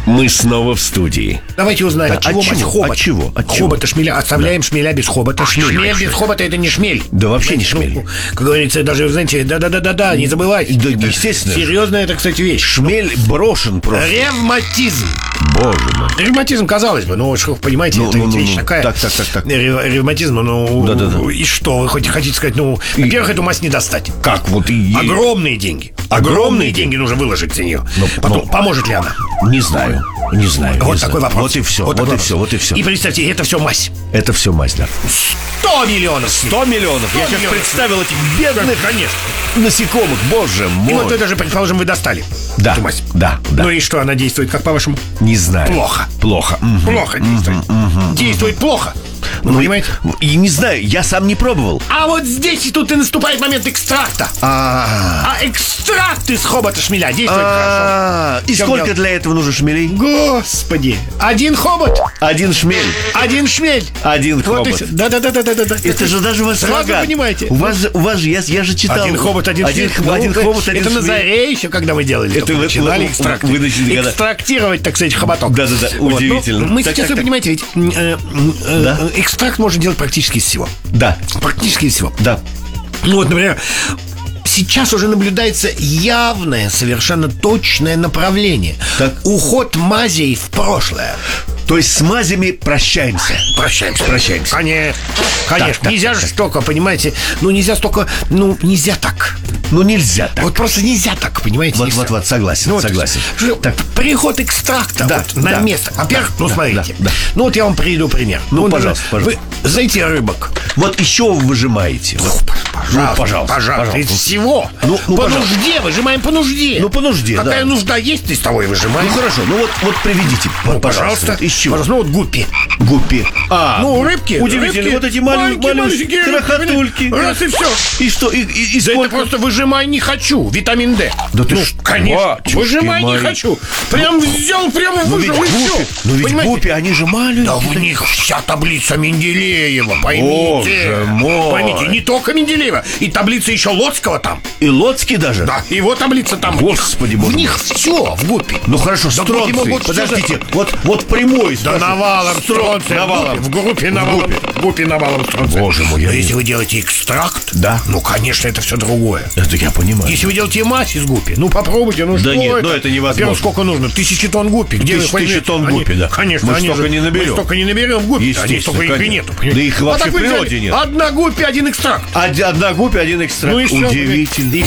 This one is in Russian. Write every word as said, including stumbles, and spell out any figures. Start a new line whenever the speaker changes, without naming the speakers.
Мы снова в студии.
Давайте узнаем, от чего мазь хобот.
От чего? От
Хобота шмеля. Оставляем да. шмеля без хобота. Шмель, шмель без хобота — это не шмель.
Да вообще не шмель.
Ну, как говорится, даже, знаете, да-да-да-да, не забывайте.
Да, естественно.
Серьезная это, кстати, вещь.
Шмель брошен просто.
Ревматизм.
Боже мой.
Ревматизм, казалось бы, ну, что, понимаете,
ну,
это
ну,
вещь
ну,
такая.
Так, так, так, так.
Ревматизм, ну,
да, да, да.
И что, вы хоть хотите сказать, ну, и... во-первых, эту мазь не достать.
Как вот и...
Огромные деньги. Огромные, Огромные деньги нужно выложить за нее.
Но,
Потом,
но...
поможет ли она?
Не знаю. Не знаю.
Вот
не
такой
знаю.
вопрос.
Вот и все. Вот, вот и все. Вот и все.
И представьте, это все мазь.
Это все мазь, да.
Сто миллионов.
Сто миллионов. Я сейчас представил этих бедных,
конечно,
насекомых. Боже мой.
И вот вы даже, предположим, вы достали
да,
эту мазь.
Да, да.
Ну и что, она действует, как по-вашему?
Не знаю.
Плохо.
Плохо.
Плохо угу, действует. Угу, угу, действует угу. плохо. Вы ну, понимаете?
И не знаю, я сам не пробовал.
А вот здесь и тут и наступает момент экстракта. А, а экстракт из хобота шмеля действует хорошо.
И сколько для этого нужно шмелей?
Господи. Один хобот.
Один шмель.
Один шмель.
Один хобот.
Да-да-да-да-да.
Это же даже вас
сразу понимаете.
У вас же, у вас же, я, я же читал.
Один хобот, один
один,
шмель.
Один
ну,
хобот, один
это
шмель.
На заре еще, когда мы делали.
Это вы
начинали экстракт.
Вы начали,
экстрактировать, так сказать, хоботок.
Да-да-да, вот. Удивительно.
Ну, мы
так,
сейчас,
так,
вы
так.
понимаете, ведь э, э,
да?
экстракт можно делать практически из всего.
Да.
Практически из всего.
Да.
Ну вот, например, сейчас уже наблюдается явное, совершенно точное направление.
Так.
Уход мазей в прошлое.
То есть с мазями прощаемся.
Прощаемся.
Прощаемся.
Конечно. Конечно.
Так, так,
нельзя
так,
же
так.
столько, понимаете. Ну, нельзя столько. Ну, нельзя так.
Ну, нельзя так.
Вот просто нельзя так, понимаете.
Вот, вот, вот, согласен,
ну,
согласен.
Вот,
так.
Приход экстракта
да,
вот, на
да,
место. Во-первых,
да,
ну,
да,
смотрите.
Да, да.
Ну, вот я вам приведу пример.
Ну,
ну
пожалуйста, пожалуйста.
Вы знаете рыбок?
Вот еще вы выжимаете.
Ну, пожалуйста,
ну, пожалуйста,
пожалуйста. Из всего.
Ну, ну,
по
пожалуйста.
нужде, выжимаем по нужде.
Ну, по нужде,
Какая
да.
нужда есть, из того и выжимаем.
Ну, хорошо. Ну, вот, вот приведите,
ну,
пожалуйста.
пожалуйста.
Еще.
Пожалуйста. Ну, вот гуппи.
Гуппи. А,
ну, рыбки.
Удивительно.
Рыбки,
вот эти маленькие,
маленькие
крохотульки.
Раз и все.
И что? И, и, и
да
сколько?
это просто выжимай не хочу. Витамин D.
Да ты
ну,
ж,
конечно.
батюшки
Выжимай
мои.
не хочу. Прям взял, прямо
ну,
выжил, и
гуппи,
все.
Ну ведь гуппи, они же маленькие.
Да в них вся таблица Менделеева, поймите.
Боже мой.
Поймите, не только Менделеева. И таблица еще Лоцкого там.
И Лоцкий даже?
Да, его таблица там.
Господи, боже
В
мой.
них все в гуппи.
Ну хорошо,
да
стронций.
Вот
подождите, вот, вот прямой.
Да
спрашиваю.
навалом стронция.
Навалом.
В группе навалом. В группе навалом стронция.
Боже мой.
Но
Я
если
не...
вы делаете экстракт,
да.
ну, конечно, это все другое.
Это я понимаю.
Если вы делаете мазь из гуппи, ну, попробуйте, ну,
да
что
нет,
это?
ну, это невозможно.
Во-первых, сколько нужно? Тысячи тонн гуппи. Где
Тысяч,
вы
тысячи тонн гуппи,
они,
да.
Конечно,
мы
они
столько
же,
не наберем.
Мы столько не наберем гуппи. Они столько их и нету.
Да их вообще
а
в природе нет.
Одна гуппи, один экстракт.
Одна гуппи, один экстракт.
Ну и все.
Удивительно.